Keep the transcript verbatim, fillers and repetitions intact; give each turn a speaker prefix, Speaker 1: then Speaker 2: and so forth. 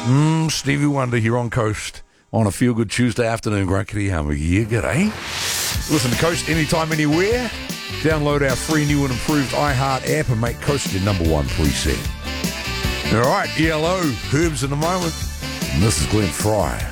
Speaker 1: Mm, Stevie Wonder here on Coast on a Feel Good Tuesday afternoon. Great kitty hammer. Yeah, g'day. Listen to Coast anytime, anywhere. Download our free new and improved iHeart app and make Coast your number one preset. All right, E L O, Herbs in a moment. And this is Glenn Fry.